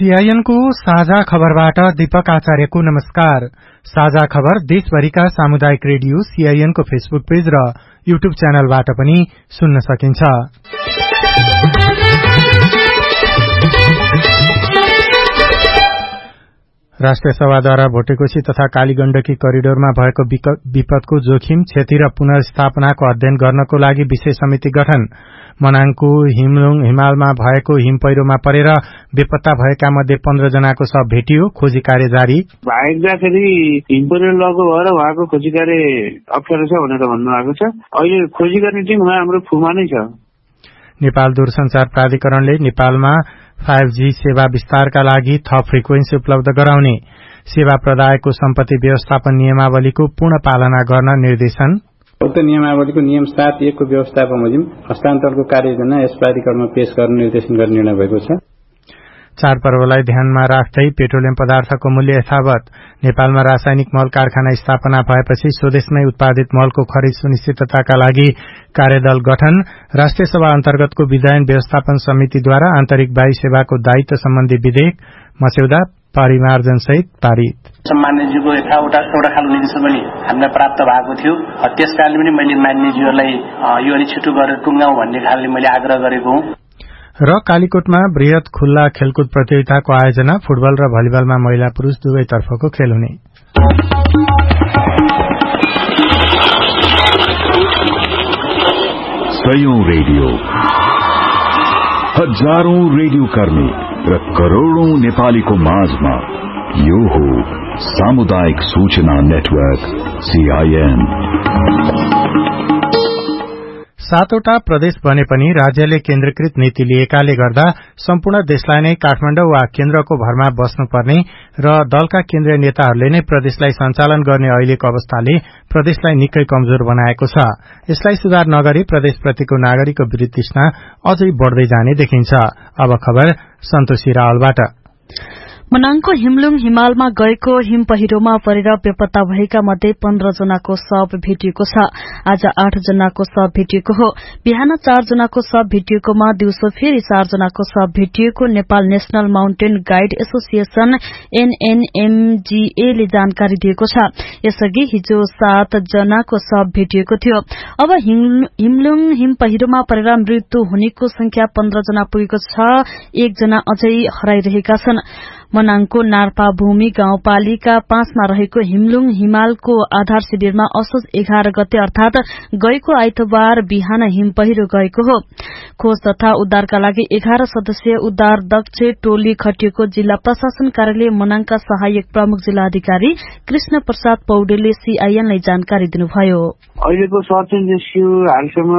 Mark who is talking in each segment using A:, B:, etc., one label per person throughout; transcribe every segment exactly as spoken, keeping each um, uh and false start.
A: CIN को साझा खबरबाट दीपक आचार्यको नमस्कार। साझा खबर देशभरिका सामुदायिक रेडियो सीआईएन को फेसबुक पेज र यूट्यूब च्यानलबाट पनि सुन्न सकिन्छ। राष्ट्रिय सभाद्वारा भोटेकोशी तथा कालीगण्डकी करिडोरमा भएको विपदको जोखिम, क्षति र पुनर्स्थापनाको अध्ययन गर्नको लागि विशेष समिति गठन। मनाङको हिमलुङ हिमालमा भएको हिम पहिरोमा परेर बेपत्ता भएका मध्ये पन्ध्र जनाको शव भेटियो, खोजी कार्य जारी।
B: भाग्दाखेरि हिम पहिरो लगेको भएर उहाँको खोजी कार्य अप्ठ्यारो छ भनेर भन्नुभएको छ। अहिले खोजी गर्ने टिम हाम्रो फुमा नै छ।
A: नेपाल दूरसञ्चार प्राधिकरणले नेपालमा फाइभ जी सेवा विस्तारका लागि थप फ्रिक्वेन्सी उपलब्ध गराउने, सेवा प्रदायको सम्पत्ति व्यवस्थापन नियमावलीको पूर्ण पालना गर्न निर्देशन।
C: उक्त नियमावलीको नियम सात एक को व्यवस्था बमोजिम हस्तान्तरणको कार्ययोजना यस प्राधिकरणमा पेश गर्न निर्देशन गर्ने निर्णय भएको छ।
A: चाडपर्वलाई ध्यानमा राख्दै पेट्रोलियम पदार्थको मूल्य यथावत। नेपालमा रासायनिक मल कारखाना स्थापना भएपछि स्वदेशमै उत्पादित मलको खरिद सुनिश्चितताका लागि कार्यदल गठन। राष्ट्रिय सभा अन्तर्गतको विधायन व्यवस्थापन समितिद्वारा आन्तरिक वायु सेवाको दायित्व सम्बन्धी विधेयक मस्यौदा परिमार्जन सहित पारित।
D: सम्मानज्यूको यथावटा एउटा खालको निर्देशन पनि हामीलाई प्राप्त भएको थियो। त्यसकारणले पनि मैले मान्यज्यूहरूलाई यो अलि छिटो गरेर टुङ्गाउँ भन्ने खालले मैले आग्रह गरेको हुँ।
A: र कालीकोटमा वृहत खुल्ला खेलकुद प्रतियोगिताको आयोजना, फुटबल र भलिबलमा महिला पुरूष दुवैतर्फको खेल हुने।
E: सयौं रेडियो, हजारौं रेडियो कर्मी र करोड़ौं नेपालीको माझमा यो हो सामुदायिक सूचना नेटवर्क सीआईएन।
A: सातवटा प्रदेश बने पनि राज्यले केन्द्रीकृत नीति लिएकाले गर्दा सम्पूर्ण देशलाई नै काठमाडौँ वा केन्द्रको भरमा बस्नुपर्ने र दलका केन्द्रीय नेताहरूले नै प्रदेशलाई सञ्चालन गर्ने अहिलेको अवस्थाले प्रदेशलाई निकै कमजोर बनाएको छ। यसलाई सुधार नगरी प्रदेशप्रतिको नागरिकको वितृष्णा अझै बढ़दै जाने देखिन्छ। अब खबर सन्तोषी रावलबाट।
F: मनाङको हिमलुङ हिमालमा गएको हिम पहिरोमा परेर बेपत्ता भएका मध्ये पन्ध्र जनाको शव भेटिएको छ। आज आठ जनाको शव भेटिएको हो। बिहान चार जनाको शव भेटिएकोमा दिउँसो फेरि चार जनाको शव भेटिएको Nepal national mountain guide association एनएनएमजीए ले जानकारी दिएको छ। यसअघि हिजो सात जनाको शव भेटिएको थियो। अब हिमलुङ हिम पहिरोमा परेर मृत्यु हुनेको संख्या पन्ध्र जना पुगेको छ। एक जना अझै हराइरहेका छन्। मनाङको नार्पा भूमि गाउँपालिका पाँचमा रहेको हिमलुङ हिमालको आधार शिविरमा असोज एघार गते अर्थात गएको आइतबार बिहान हिम पहिरो गएको हो। खोज तथा उद्धारका लागि एघार सदस्यीय उद्धार दक्ष टोली खटिएको जिल्ला प्रशासन कार्यालय मनाङका सहायक प्रमुख जिल्ला अधिकारी कृष्ण प्रसाद पौडेलले सीआईएनलाई जानकारी दिनुभयो।
B: अहिलेको सर्च एन्ड रेस्क्यू हालसम्म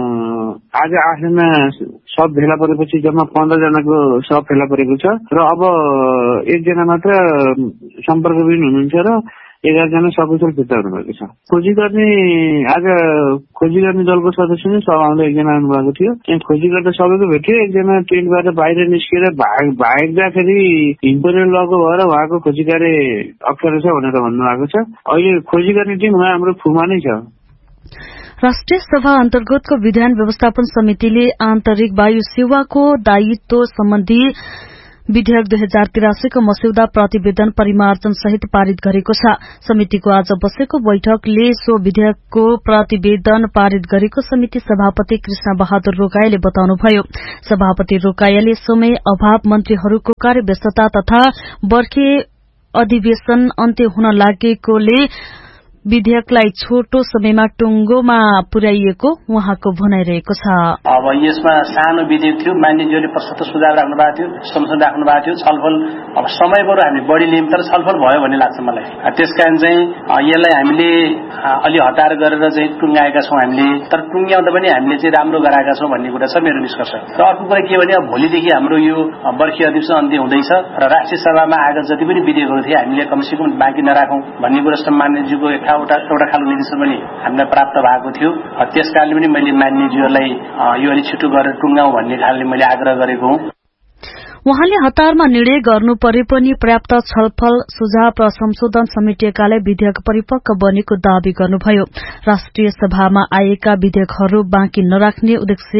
B: आज आठजना शव भेला परेपछि जम्मा पन्ध्र जनाको शव भेला परेको छ र अब एकजना मात्र सम्पर्कविहीन हुनुहुन्छ र एघार जना सकुशल फिर्ता हुनुभएको छ। खोजी गर्ने आज खोजी गर्ने दलको सदस्य नै सब आउँदा एकजना आउनुभएको थियो। त्यहाँ खोजी गर्दा सबैको भेट्यो। एकजना टेन्टबाट बाहिर निस्केर भाग्दाखेरि हिम पहिरो लगेको भएर उहाँको खोजी कार्य अप्ठ्यारो छ भनेर भन्नुभएको छ। अहिले खोजी गर्ने टिम हाम्रो फुमा नै छ।
F: राष्ट्रिय सभा अन्तर्गतको विधायन व्यवस्थापन समितिले आन्तरिक वायु सेवाको दायित्व सम्बन्धी विधेयक दुई हजार तिरासीको मस्यौदा प्रतिवेदन परिमार्जन सहित पारित गरेको छ। समितिको आज बसेको बैठकले सो विधेयकको प्रतिवेदन पारित गरेको समिति सभापति कृष्ण बहादुर रोकायाले बताउनुभयो। सभापति रोकायाले समय अभाव, मन्त्रीहरूको कार्यव्यस्तता तथा बर्खे अधिवेशन अन्त्य हुन लागेकोले विधेयकलाई छोटो समयमा टुंगोमा पुर्याइएको उहाँको भनाइरहेको छ।
D: अब यसमा सानो विधेयक थियो, मान्यज्यूले प्रशस्त सुझाव राख्नु भएको थियो, संशोधन राख्नु भएको थियो, छलफल अब समय बरु हामी बढी लियौं तर छलफल भयो भन्ने लाग्छ मलाई। त्यसकारण चाहिँ यसलाई हामीले अलि हतार गरेर चाहिँ टुंगाएका छौं हामीले, तर टुंग्याउँदा पनि हामीले चाहिँ राम्रो गराएका छौं भन्ने कुरा छ मेरो निष्कर्ष। र अर्को कुरा के भने अब भोलिदेखि हाम्रो यो वर्षीय अधिवेशन अन्त्य हुँदैछ र राष्ट्रिय सभामा आएका जति पनि विधेयकहरू थिए हामीले कमसेकम बाँकी नराखौं भन्ने कुरा सम्मानज्यूको एउटा एउटा खालको निर्देशन पनि हामीलाई प्राप्त भएको थियो। त्यसकारणले पनि मैले मान्यज्यूहरूलाई यो अलि छिटो गरेर टुंगाउँ भन्ने खालले मैले आग्रह गरेको हुँ।
F: उहाँले हतारमा निर्णय गर्नु परे पनि पर्याप्त छलफल, सुझाव र संशोधन समेटिएकाले विधेयक परिपक्व बनेको दावी गर्नुभयो। राष्ट्रिय सभामा आएका विधेयकहरू बाँकी नराख्ने उद्देश्य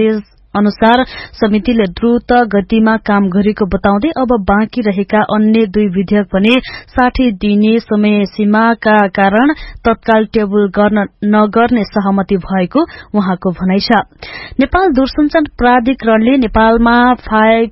F: अनुसार समितिले द्रुत गतिमा काम गरेको बताउँदै अब बाँकी रहेका अन्य दुई विधेयक पनि साठी दिने समय सीमाका कारण तत्काल टेबल गर्न नगर्ने सहमति भएको उहाँको भनाइ छ। नेपाल दूरसञ्चार प्राधिकरणले नेपालमा फाइभ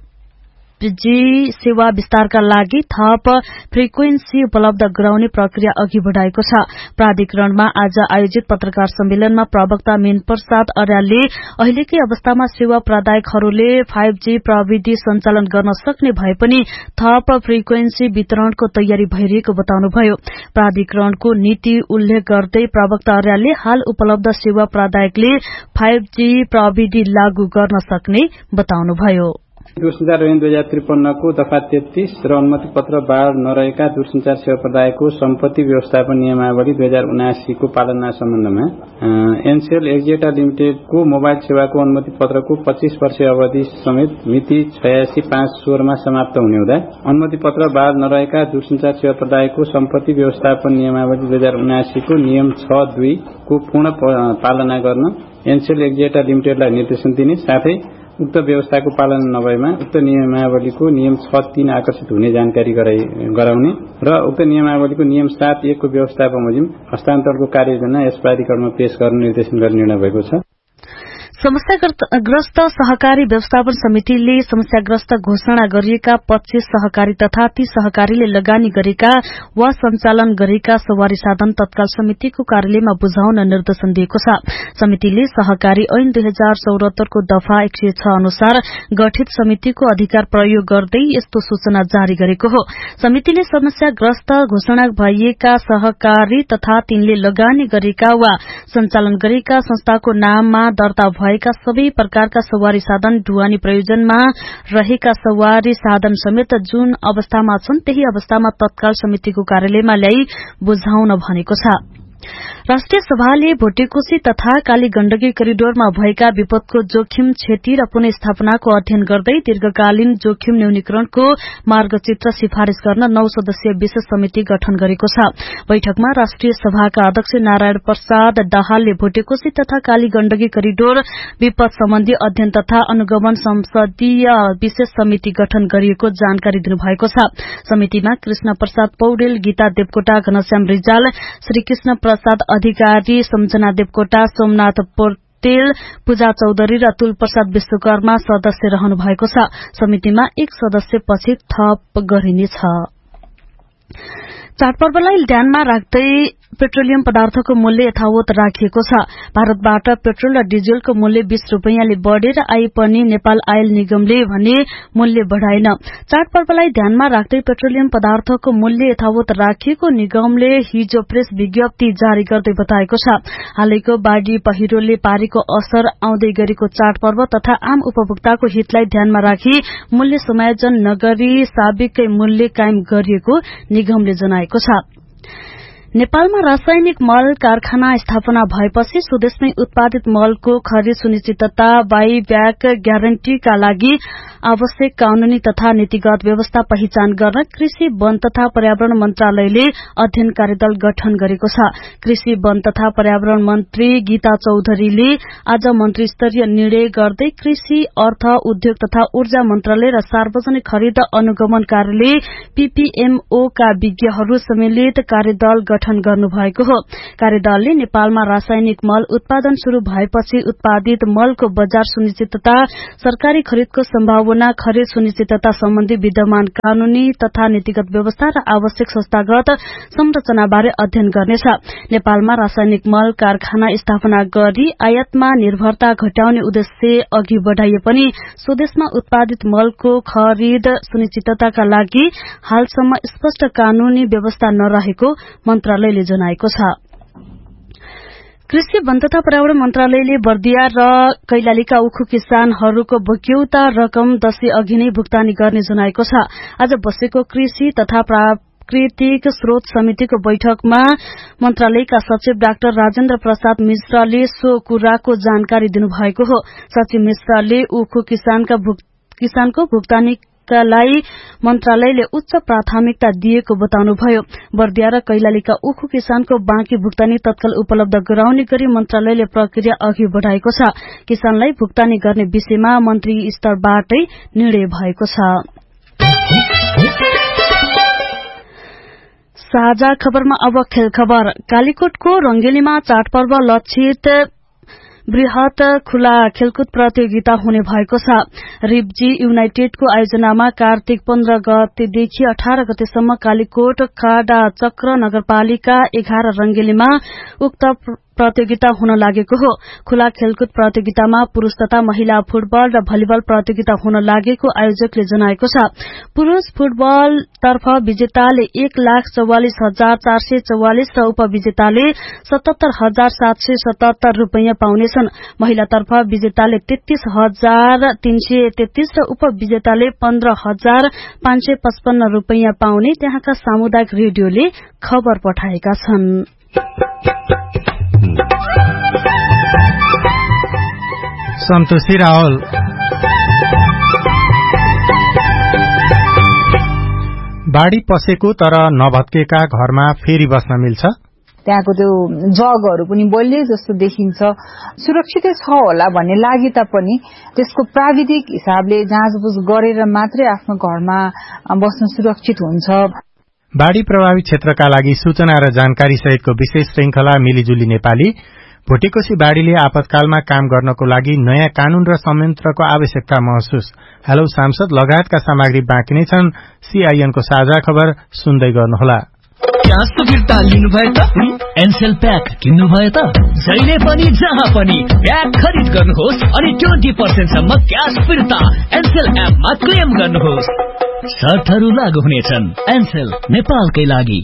F: जी सेवा विस्तारका लागि थप फ्रिक्वेन्सी उपलब्ध गराउने प्रक्रिया अघि बढ़ाएको छ। प्राधिकरणमा आज आयोजित पत्रकार सम्मेलनमा प्रवक्ता मीन प्रसाद अर्यालले अहिलेकै अवस्थामा सेवा प्रदायकहरूले फाइभ जी प्रविधि सञ्चालन गर्न सक्ने भए पनि थप फ्रिक्वेन्सी वितरणको तयारी भइरहेको बताउनुभयो। प्राधिकरणको नीति उल्लेख गर्दै प्रवक्ता अर्यालले हाल उपलब्ध सेवा प्रदायकले फाइभ जी प्रविधि लागू गर्न सक्ने बताउनुभयो।
C: दूरसञ्चार ऐन दुई हजार त्रिपन्नको दफा तेत्तीस र अनुमति पत्र बाढ़ नरहेका दूरसञ्चार सेवा प्रदायकको सम्पत्ति व्यवस्थापन नियमावली दुई हजार उनासी को पालना सम्बन्धमा एनसेल एक्जेटा लिमिटेडको मोबाइल सेवाको अनुमति पत्रको पच्चीस वर्ष अवधि समेत मिति छयासी पाँच सोह्रमा समाप्त हुने हुँदा अनुमति पत्र बाढ़ नरहेका दूरसञ्चार सेवा प्रदायकको सम्पत्ति व्यवस्थापन नियमावली दुई हजार उनासी को नियम छ दुई को पूर्ण पालना गर्न एनसेल एक्जेटा लिमिटेडलाई निर्देशन दिने साथै उक्त व्यवस्थाको पालना नभएमा उक्त नियमावलीको नियम छ तीन आकर्षित हुने जानकारी गराउने र उक्त नियमावलीको नियम सात एक को व्यवस्था बमोजिम हस्तान्तरणको कार्ययोजना यस प्राधिकरणमा पेश गर्न निर्देशन गर्ने निर्णय भएको छ।
F: समस्याग्रस्त सहकारी व्यवस्थापन समितिले समस्याग्रस्त घोषणा गरिएका पच्चीस सहकारी तथा ती सहकारीले लगानी गरेका वा सञ्चालन गरेका सवारी साधन तत्काल समितिको कार्यालयमा बुझाउन निर्देशन दिएको छ। समितिले सहकारी ऐन दुई हजार चौरात्तरको दफा एक सय छ अनुसार गठित समितिको अधिकार प्रयोग गर्दै यस्तो सूचना जारी गरेको हो। समितिले समस्याग्रस्त घोषणा भइएका सहकारी तथा तिनले लगानी गरेका वा सञ्चालन गरेका संस्थाको नाममा दर्ता भएका सबै प्रकारका सवारी साधन ढुवानी प्रयोजनमा रहेका सवारी साधन समेत जुन अवस्थामा छन् त्यही अवस्थामा तत्काल समितिको कार्यालयमा ल्याई बुझाउन भनेको छ। राष्ट्रिय सभाले भोटेकोशी तथा काली गण्डकी करिडोरमा भएका विपदको जोखिम क्षति र पुनस्थापनाको अध्ययन गर्दै दीर्घकालीन जोखिम न्यूनीकरणको मार्गचित्र सिफारिश गर्न नौ सदस्यीय विशेष समिति गठन गरेको छ। बैठकमा राष्ट्रिय सभाका अध्यक्ष नारायण प्रसाद दाहालले भोटेकोशी तथा काली गण्डकी करिडोर विपद सम्बन्धी अध्ययन तथा अनुगमन संसदीय विशेष समिति गठन गरिएको जानकारी दिनुभएको छ। समितिमा कृष्ण प्रसाद पौडेल, गीता देवकोटा, घनश्याम रिजाल, श्रीकृष्ण प्रसाद अधिकारी, सम्झना देवकोटा, सोमनाथ पौडेल, पूजा चौधरी र तुल प्रसाद विश्वकर्मा सदस्य रहनु भएको छ। समितिमा एक सदस्य पछि थप गरिनेछ। चाडपर्वलाई ध्यानमा राख्दै पेट्रोलियम पदार्थको मूल्य यथावत राखिएको छ। भारतबाट पेट्रोल र डिजेलको मूल्य बीस रूपियाँले बढ़ेर आए पनि नेपाल आयल निगमले भने मूल्य बढ़ाएन। चाडपर्वलाई ध्यानमा राख्दै पेट्रोलियम पदार्थको मूल्य यथावत राखिएको निगमले हिजो प्रेस विज्ञप्ति जारी गर्दै बताएको छ। हालैको बाढ़ी पहिरोले पारेको असर, आउँदै गरेको चाडपर्व तथा आम उपभोक्ताको हितलाई ध्यानमा राखी मूल्य समायोजन नगरी साबिकै मूल्य कायम गरिएको निगमले जनाएको छ। नेपालमा रासायनिक मल कारखाना स्थापना भएपछि स्वदेशमै उत्पादित मलको खरिद सुनिश्चितता बाइब्याक ग्यारेन्टीका लागि आवश्यक कानूनी तथा नीतिगत व्यवस्था पहिचान गर्न कृषि, वन तथा पर्यावरण मन्त्रालयले अध्ययन कार्यदल गठन गरेको छ। कृषि, वन तथा पर्यावरण मन्त्री गीता चौधरीले आज मन्त्री स्तरीय निर्णय गर्दै कृषि, अर्थ, उद्योग तथा ऊर्जा मन्त्रालय र सार्वजनिक खरिद अनुगमन कार्यालय पीपीएमओ का विज्ञहरू सम्मिलित कार्यदल गठन गर्नुभएको हो। कार्यदलले नेपालमा रासायनिक मल उत्पादन शुरू भएपछि उत्पादित मलको बजार सुनिश्चितता, सरकारी खरिदको सम्भावना, खरिद सुनिश्चितता सम्बन्धी विद्यमान कानूनी तथा नीतिगत व्यवस्था र आवश्यक संस्थागत संरचनाबारे अध्ययन गर्नेछ। नेपालमा रासायनिक मल कारखाना स्थापना गरी आयातमा निर्भरता घटाउने उद्देश्य अघि बढ़ाइए पनि स्वदेशमा उत्पादित मलको खरिद सुनिश्चितताका लागि हालसम्म स्पष्ट कानूनी व्यवस्था नरहेको मन्त्रालयले जनाएको छ। कृषि, वन तथा पर्यावरण मन्त्रालयले बर्दिया र कैलालीका उखु किसानहरूको बक्यौता रकम दशैं अघि नै भुक्तानी गर्ने जनाएको छ। आज बसेको कृषि तथा प्राकृतिक स्रोत समितिको बैठकमा मन्त्रालयका सचिव डाक्टर राजेन्द्र प्रसाद मिश्रले सो कुराको जानकारी दिनुभएको हो। सचिव मिश्रले उखु किसानका किसानको भुक्तानी लाई मन्त्रालयले उच्च प्राथमिकता दिएको बताउनुभयो। बर्दिया र कैलालीका उखु किसानको बाँकी भुक्तानी तत्काल उपलब्ध गराउने गरी मन्त्रालयले प्रक्रिया अघि बढ़ाएको छ। किसानलाई भुक्तानी गर्ने विषयमा मन्त्री स्तरबाटै निर्णय भएको छ। साझा खबरमा अब खेल खबर। कालीकोटको रंगेलीमा चाडपर्व लक्षित वृहत खुला खेलकुद प्रतियोगिता हुने भएको छ। रिब्जी युनाइटेडको आयोजनामा कार्तिक पन्ध्र गतेदेखि अठार गतेसम्म कालीकोट काडा चक्र नगरपालिका एघार रंगेलीमा उक्त प्रतियोगिता हुन लागेको हो। खुला खेलकुद प्रतियोगितामा पुरूष तथा महिला फुटबल र भलिबल प्रतियोगिता हुन लागेको आयोजकले जनाएको छ। पुरूष फुटबल तर्फ विजेताले एक लाख चौवालिस हजार चार सय चौवालिस र उपविजेताले सतहत्तर हजार सात सय सतहत्तर रूपियाँ पाउनेछन्। महिलातर्फ विजेताले तेत्तीस हजार तीन सय तेत्तीस र उपविजेताले पन्ध्र हजार पाँच सय पचपन्न रूपियाँ पाउने त्यहाँका सामुदायिक रेडियोले खबर पठाएका छन्।
A: सन्तोषी रावल। बाढ़ी पसेको तर नभत्केका घरमा फेरि बस्न मिल्छ।
G: त्यहाँको त्यो जगहरू पनि बलिए जस्तो देखिन्छ। सुरक्षितै छ होला भन्ने लागि तापनि त्यसको प्राविधिक हिसाबले जाँचबुझ गरेर मात्रै आफ्नो घरमा बस्न सुरक्षित हुन्छ।
A: बाढ़ी प्रभावित क्षेत्रका लागि सूचना र जानकारी सहितको विशेष श्रृंखला मिलिजुली नेपाली। भुटेकोशी बाढ़ीले आपतकालमा काम गर्नको लागि नयाँ कानून र संयन्त्रको आवश्यकता महसुस। हेलो सांसद लगायतका सामग्री बाँकी नै छन्। सीआईएनको साझा खबर सुन्दै गर्नुहोला।
H: क्यास फिर्ता लिनुभयो त एनसेल प्याक किन्नुभयो त जहिले पनि जहाँ पनि प्याक खरिद गर्नुहोस् अनि ट्वेन्टी पर्सेन्ट सम्म क्यास फिर्ता एनसेल एपमा क्लेम गर्नुहोस्। शर्तहरू लागू हुनेछन्। एनसेल नेपालकै लागि।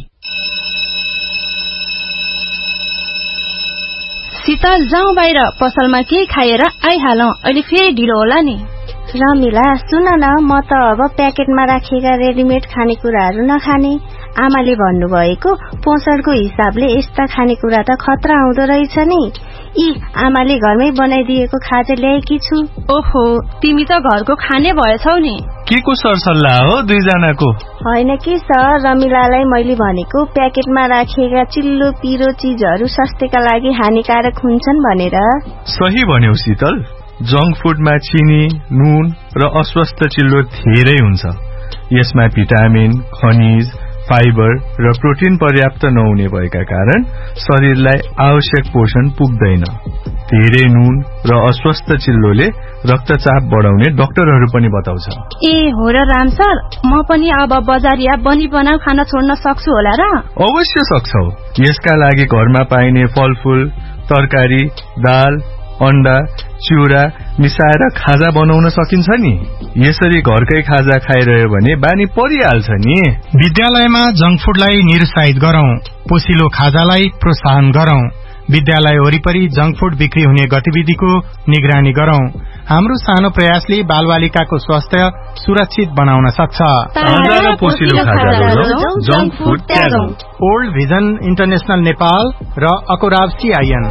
I: शीतल जाउँ बाहिर पसलमा के खाएर आइहालौं। अहिले फेरि ढिलो होला नि।
J: रमिला सुन न, म त अब प्याकेटमा राखिएका रेडिमेड खानेकुराहरू नखाने। आमाले भन्नुभएको पोषणको हिसाबले यस्ता खानेकुरा त खतरा आउँदो रहेछ नि। यी आमाले घरमै बनाइदिएको खाजा ल्याएकी छु।
I: ओहो, तिमी त घरको खाने भएछौ नि।
K: के को सरसल्लाह हो दुईजनाको?
J: होइन कि सर, रमिलालाई मैले भनेको प्याकेटमा राखिएका चिल्लो पिरो चीजहरू स्वास्थ्यका लागि हानिकारक हुन्छन् भनेर।
K: सही भन्यौ शीतल। जंक फूडमा चिनी, नुन र अस्वस्थ चिल्लो धेरै हुन्छ। यसमा भिटामिन, खनिज, फाइबर र प्रोटिन पर्याप्त नहुने भएका कारण शरीरलाई आवश्यक पोषण पुग्दैन। धेरै नुन र अस्वस्थ चिल्लोले रक्तचाप बढाउने डाक्टरहरू पनि बताउँछ।
I: ए हो र राम सर, म पनि अब बजारिया बनी बनाउ खाना छोड्न सक्छु होला र?
K: अवश्य सक्छौ। यसका लागि घरमा पाइने फलफूल, तरकारी, दाल, अण्डा, चिउरा मिसाएर खाजा बनाउन सकिन्छ नि। यसरी घरकै खाजा खाइरह्यो भने बानी परिहाल्छ नि।
A: विद्यालयमा जंक फूडलाई निरुत्साहित गरौं, पोसिलो खाजालाई प्रोत्साहन गरौं। विद्यालय वरिपरि जंक फूड बिक्री हुने गतिविधिको निगरानी गरौं। हाम्रो सानो प्रयासले बालबालिकाको स्वास्थ्य सुरक्षित बनाउन सक्छ।
K: Junk food त्यागौं।
A: Old vision international Nepal र अकोराब सीआईएन।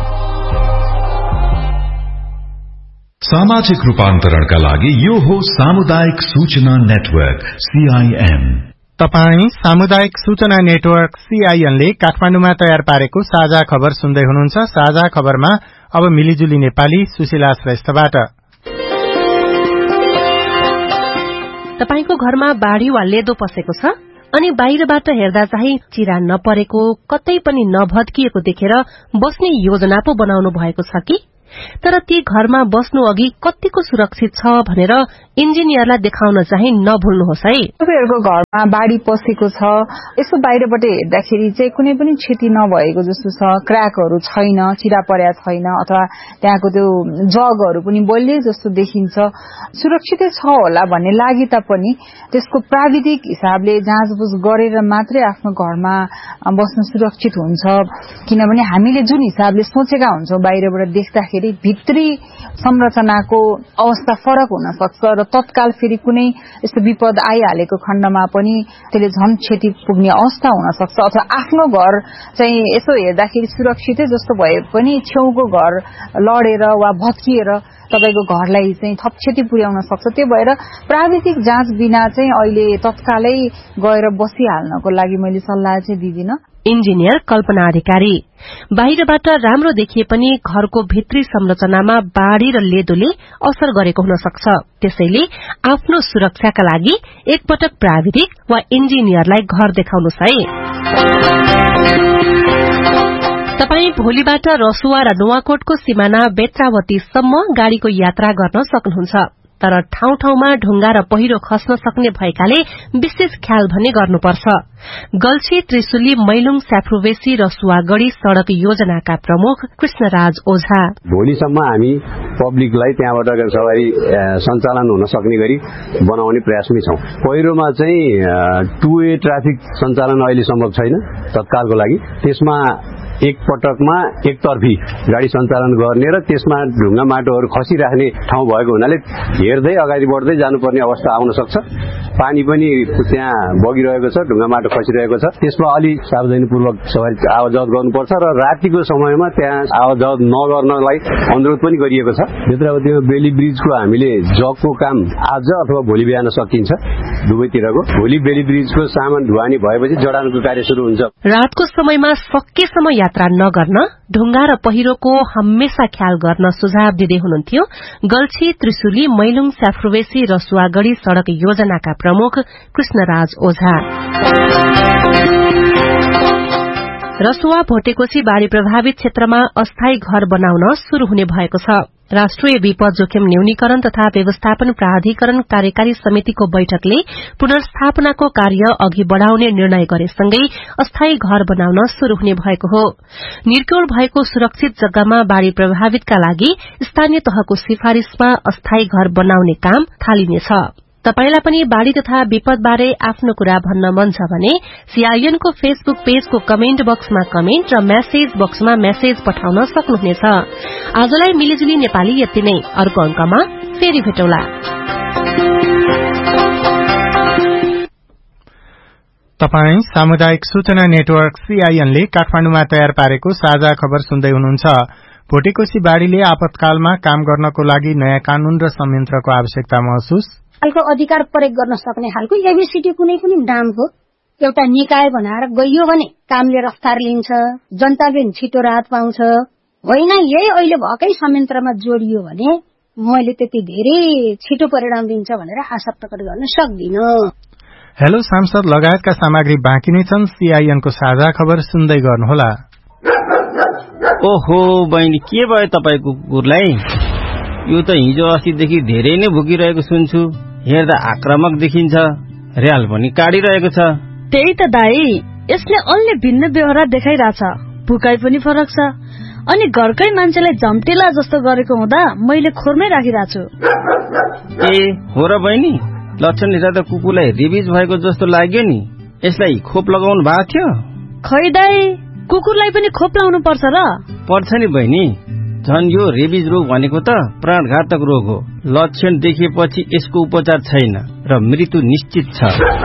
E: सामाजिक रूपान्तरणका लागि यो हो सामुदायिक सूचना नेटवर्क सीआईएन।
A: तपाई सामुदायिक सूचना नेटवर्क सीआईएनले काठमाडौँमा तयार पारेको साझा खबर सुन्दै हुनुहुन्छ। साझा खबरमा अब मिलिजुली नेपाली सुशीला श्रेष्ठबाट।
L: तपाईको घरमा बाढ़ी वा लेदो पसेको छ अनि बाहिरबाट हेर्दा चाहिँ चिरा नपरेको, कतै पनि नभत्किएको देखेर बस्ने योजना पो बनाउनु भएको छ कि? तर ती घरमा बस्नु अघि कतिको सुरक्षित छ भनेर इन्जिनियरलाई देखाउन चाहिँ नभुल्नुहोस् है।
G: तपाईँहरूको घरमा बाढ़ी पसेको छ, यसो बाहिरबाट हेर्दाखेरि चाहिँ कुनै पनि क्षति नभएको जस्तो छ, क्र्याकहरू छैन, चिरा पर्या छैन, अथवा त्यहाँको त्यो जगहरू पनि बलिए जस्तो देखिन्छ। सुरक्षितै छ होला भन्ने लागि तापनि त्यसको प्राविधिक हिसाबले जाँचबुझ गरेर मात्रै आफ्नो घरमा बस्न सुरक्षित हुन्छ। किनभने हामीले जुन हिसाबले सोचेका हुन्छौं बाहिरबाट देख्दाखेरि गर्दाखेरि भित्री संरचनाको अवस्था फरक हुन सक्छ र तत्काल फेरि कुनै यस्तो विपद आइहालेको खण्डमा पनि त्यसले झन् क्षति पुग्ने अवस्था हुन सक्छ अथवा आफ्नो घर चाहिँ यसो हेर्दाखेरि सुरक्षितै जस्तो भए पनि छेउको घर लडेर वा भत्किएर तपाईको घरलाई चाहिँ थप क्षति पुर्याउन सक्छ। त्यो भएर प्राविधिक जाँच बिना चाहिँ अहिले तत्कालै गएर बसिहाल्नको लागि मैले सल्लाह चाहिँ दिदिन।
L: इन्जिनियर कल्पना अधिकारी, बाहिरबाट राम्रो देखिए पनि घरको भित्री संरचनामा बाढ़ी र लेदोले असर गरेको हुन सक्छ। त्यसैले आफ्नो सुरक्षाका लागि एकपटक प्राविधिक वा इन्जिनियरलाई घर देखाउनुस् है। तपाई भोलिबाट रसुवा र नुवाकोटको सिमाना बेत्रावतीसम्म गाड़ीको यात्रा गर्न सक्नुहुन्छ, तर ठाउँ ठाउँमा ढुंगा र पहिरो खस्न सक्ने भएकाले विशेष ख्याल भने गर्नुपर्छ। गल्छी त्रिशुली मैलुङ स्याफ्रुवेसी रसुवागढ़ी सड़क योजनाका प्रमुख कृष्णराज ओझा,
M: भोलिसम्म हामी पब्लिकलाई त्यहाँबाट सवारी सञ्चालन हुन सक्ने गरी बनाउने प्रयासमै छौं। पहिरोमा चाहिँ टू वे ट्राफिक सञ्चालन अहिले सम्भव छैन तत्कालको लागि, त्यसमा एक पटकमा एकतर्फी गाड़ी सञ्चालन गर्ने र त्यसमा ढुङ्गा माटोहरू खसिराख्ने ठाउँ भएको हुनाले हेर्दै अगाडि बढ्दै जानुपर्ने अवस्था आउन सक्छ। पानी पनि त्यहाँ बगिरहेको छ, ढुङ्गा माटो खसिरहेको छ, त्यसमा अलि सावधानीपूर्वक सवारी आवजावत गर्नुपर्छ र रातिको समयमा त्यहाँ आवजावत नगर्नलाई अनुरोध पनि गरिएको छ। बेत्रावतीमा बेली ब्रिजको हामीले जगको काम आज अथवा भोलि बिहान सकिन्छ दुवैतिरको। भोलि बेली ब्रिजको सामान ढुवानी भएपछि जडानको कार्य शुरू हुन्छ।
L: रातको समयमा सकेसम्म यात्रा नगर्न, ढुङ्गा र पहिरोको हमेशा ख्याल गर्न सुझाव दिँदै हुनुहुन्थ्यो गल्छी त्रिशुली मैलुङ स्याफ्रुवेसी रसुवागढ़ी सड़क योजनाका प्रमुख कृष्णराज ओझा। रसुवा भोटेकोशी बाढ़ी प्रभावित क्षेत्रमा अस्थायी घर बनाउन शुरू हुने भएको छ। राष्ट्रिय विपद जोखिम न्यूनीकरण तथा व्यवस्थापन प्राधिकरण कार्यकारी समितिको बैठकले पुनर्स्थापनाको कार्य अघि बढ़ाउने निर्णय गरेसँगै अस्थायी घर बनाउन शुरू हुने भएको हो। निर्क्योल भएको सुरक्षित जग्गामा बाढ़ी प्रभावितका लागि स्थानीय तहको सिफारिशमा अस्थायी घर बनाउने काम थालिनेछ। तपाईलाई पनि बाढ़ी तथा विपदबारे आफ्नो कुरा भन्न मन छ भने सीआईएनको फेसबुक पेजको कमेन्ट बक्समा कमेन्ट र मेसेज बक्समा मेसेज पठाउन सक्नुहुनेछ। आजलाई मिलिजुली नेपाली यति नै, अर्को अंकमा फेरि भेटौँला।
A: तपाई सामुदायिक सूचना नेटवर्क सीआईएनले काठमाडौँमा तयार पारेको साझा खबर सुन्दै हुनुहुन्छ। भोटेकोशी बाढ़ीले आपतकालमा काम गर्नको लागि नयाँ कानून र संयन्त्रको आवश्यकता महसुस,
N: खालको अधिकार प्रयोग गर्न सक्ने खालको एबीसीडी कुनै पनि नामको एउटा निकाय बनाएर गइयो भने कामले रफ्तार लिन्छ, जनताले छिटो राहत पाउँछ। होइन यही अहिले भएकै संयन्त्रमा जोडियो भने मैले त्यति धेरै छिटो परिणाम दिन्छ भनेर आशा प्रकट गर्न सक्दिन।
A: हेलो सांसद लगायतका सामग्री बाँकी नै छन्। सीआईएनको साझा खबर सुन्दै गर्नुहोला।
O: ओहो बहिनी, के भयो तपाईको कुकुरलाई? यो त हिजो अस्तिदेखि धेरै नै भुकिरहेको सुन्छु। हेर्दा आक्रामक देखिन्छ, र्याल पनि काटिरहेको छ।
F: त्यही त दाई, यसले अन्य भिन्न व्यवहार देखाइरहेछ, भुकाइ पनि फरक छ, अनि घरकै मान्छेलाई झम्टेला जस्तो गरेको हुँदा मैले खोरमै राखिरहेको छु।
O: ए हो र बहिनी, लक्षण हेर्दा त कुकुरलाई रेबिज भएको जस्तो लाग्यो नि। यसलाई खोप लगाउनु भएको थियो?
F: खै दाई, कुकुरलाई पनि खोप लगाउनु पर्छ र?
O: पर्छ नि बहिनी, झन् यो रेबिज रोग भनेको त प्राणघातक रोग हो। लक्षण देखेपछि यसको उपचार छैन र मृत्यु निश्चित छ।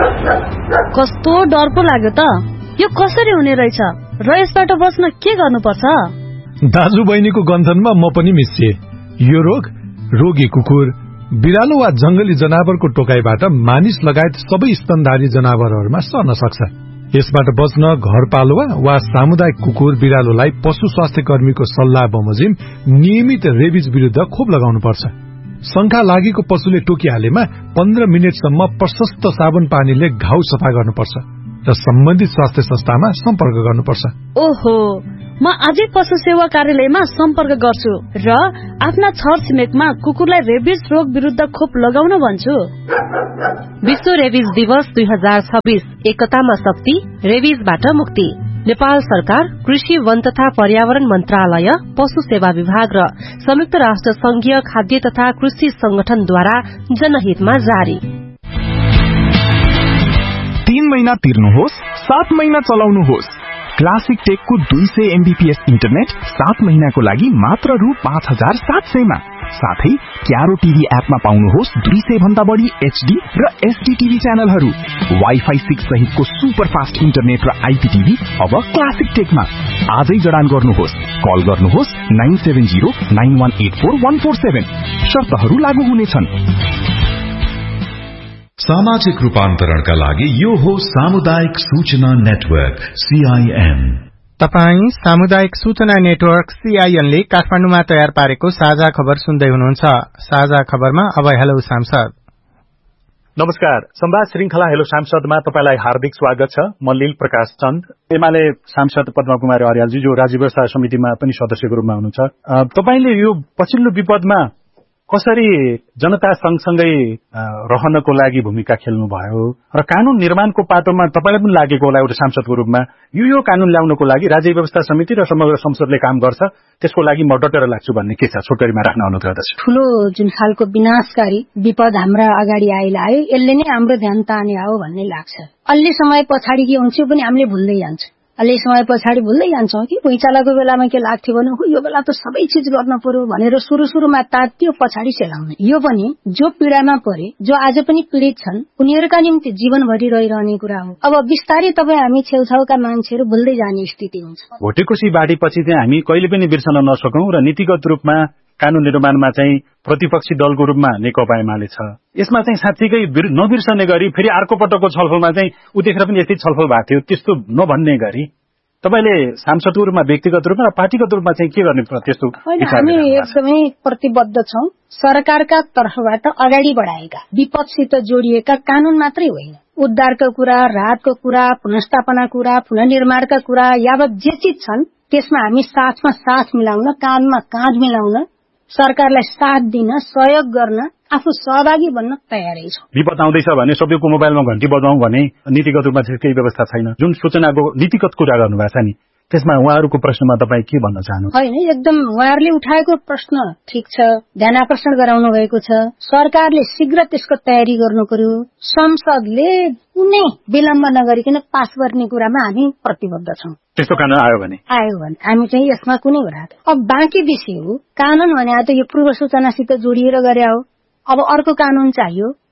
F: कस्तो डर पो लाग्यो त, यो कसरी हुने रहेछ र यसबाट बच्न के गर्नुपर्छ?
K: दाजु बहिनीको गन्थनमा म पनि मिसिए। यो रोग रोगी कुकुर, बिरालो वा जंगली जनावरको टोकाइबाट मानिस लगायत सबै स्तनधारी जनावरहरूमा सर्न सक्छ। यसबाट बच्न घरपालुवा वा सामुदायिक कुकुर बिरालोलाई पशु स्वास्थ्य कर्मीको सल्लाह बमोजिम नियमित रेबिज विरुद्ध खोप लगाउनुपर्छ। शंका लागेको पशुले टोकिहालेमा पन्ध्र मिनटसम्म प्रशस्त साबुन पानीले घाउ सफा गर्नुपर्छ र सम्बन्धित स्वास्थ्य संस्थामा सम्पर्क गर्नुपर्छ।
F: ओहो, म आजै पशु सेवा कार्यालयमा सम्पर्क गर्छु र आफ्ना छर छिमेकमा कुकुरलाई रेबिज रोग विरुद्ध खोप लगाउन भन्छु।
L: विश्व रेबिज दिवस दुई हजार छब्बीस, एकतामा शक्ति, रेबिजबाट मुक्ति। नेपाल सरकार, कृषि वन तथा पर्यावरण मन्त्रालय, पशु सेवा विभाग र संयुक्त राष्ट्र संघीय खाद्य तथा कृषि संगठनद्वारा जनहितमा जारी।
P: तीन महीना तिर्नुहोस्, सात महीना चलाउनुहोस्, क्लासिक टेकको दुई सय एमबीपीएस इन्टरनेट सात महिनाको लागि मात्र रु पाँच हजार सात सयमा। साथै क्यारो टिभी एपमा पाउनुहोस् दुई सय भन्दा बढी एचडी र एसडी टिभी च्यानलहरू। वाइफाई सिक्स सहितको सुपर फास्ट इन्टरनेट र आइपीटिभी अब क्लासिक टेकमा। आजै जडान गर्नुहोस्। कल गर्नुहोस् nine seven zero nine one eight four one four seven. शर्तहरू लागू हुनेछन्।
E: सामाजिक रूपान्तरणका लागि यो हो सामुदायिक सूचना नेटवर्क सीआईएन।
A: तपाई सामुदायिक सूचना नेटवर्क सीआईएन ले काठमाडौँमा तयार पारेको साझा खबर सुन्दै हुनुहुन्छ। साझा खबरमा अब हेलो सांसद।
Q: नमस्कार। संवाद श्रृंखला हेलो सांसदमा तपाईलाई हार्दिक स्वागत छ। म लील प्रकाश चन्द, एमाले सांसद पद्मा कुमारी अर्यालजी जो राज्य व्यवस्था समितिमा पनि सदस्यको रूपमा हुनुहुन्छ। तपाईले यो पछिल्लो विपदमा कसरी जनता सँगसँगै रहनको लागि भूमिका खेल्नुभयो र कानून निर्माणको पाटोमा तपाईलाई पनि लागेको होला एउटा सांसदको रूपमा यो यो कानून ल्याउनको लागि राज्य व्यवस्था समिति र समग्र संसदले काम गर्छ, त्यसको लागि म डटेर लाग्छु भन्ने के छ? छोटकरीमा राख्न अनुरोध गर्दछु।
N: ठूलो जुन खालको विनाशकारी विपद हाम्रा अगाडि आइलायो, यसले नै हाम्रो ध्यान ताने हो भन्ने लाग्छ। अलि समय पछाडि के हुन्छ पनि हामीले भुल्दै जान्छौँ। अलि समय पछाडि भुल्दै जान्छौँ कि भुइँचालोको बेलामा के लाग्थ्यो भने यो बेला त सबै चिज गर्न पर्यो भनेर सुरु सुरुमा तात्यो, पछाडि सेलाउने। यो पनि जो पीडामा परे, जो आज पनि पीडित छन्, उनीहरूका निम्ति जीवनभरि रहिरहने कुरा हो। अब बिस्तारै तपाईँ हामी छेउछाउका मान्छेहरू भुल्दै जाने स्थिति हुन्छ।
Q: भोटेकोसी बाढीपछि चाहिँ हामी कहिले पनि बिर्सन नसकौं र नीतिगत रूपमा कानून निर्माणमा चाहिँ प्रतिपक्षी दलको रूपमा नेकपा एमाले छ। यसमा चाहिँ साँच्चीकै नबिर्सने गरी फेरि अर्को पटकको छलफलमा चाहिँ उदेखेर पनि यस्तै छलफल भएको थियो, त्यस्तो नभन्ने गरी तपाईले सांसदको रूपमा व्यक्तिगत रूपमा र पार्टीगत रूपमा चाहिँ के गर्ने त्यस्तो?
N: हामी एकदमै प्रतिबद्ध छौं। सरकारका तर्फबाट अगाडि बढाएका विपदसित जोडिएका कानून मात्रै होइन, उद्धारका कुरा, राहतको कुरा, पुनर्स्थापना कुरा, पुनर्निर्माणका कुरा, यावत जे चिज छन् त्यसमा हामी साथमा साथ मिलाउन, काँधमा काँध मिलाउन, सरकारलाई साथ दिन, सहयोग गर्न, आफू सहभागी बन्न तयारै छौं।
Q: विपद आउँदैछ भने सबैको मोबाइलमा घण्टी बजाउँ भने नीतिगत रूपमा केही व्यवस्था छैन। जुन सूचनाको नीतिगत कुरा गर्नुभएको छ नि, त्यसमा उहाँहरूको प्रश्नमा तपाईँ के भन्न चाहनु?
N: होइन, एकदम उहाँहरूले उठाएको प्रश्न ठिक छ, ध्यान आकर्षण गराउनु भएको छ। सरकारले शीघ्र त्यसको तयारी गर्नु पर्यो। संसदले कुनै विलम्ब नगरिकन पास गर्ने कुरामा हामी प्रतिबद्ध छौं।
Q: त्यस्तो कानून आयो भने
N: आयो भने हामी चाहिँ यसमा कुनै कुरा। अब बाँकी विषय हो कानून भने त यो पूर्व सूचनासित जोडिएर गरे हो। अब अर्को कानून चाहियो,